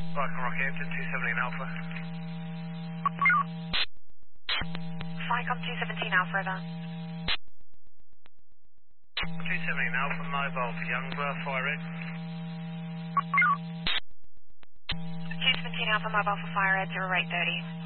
Viking Rockhampton, 217 Alpha. Vicom 217 Alpha, over. 217 Alpha, mobile for Youngsborough, fire red. 217 Alpha, mobile for fire red, 0830.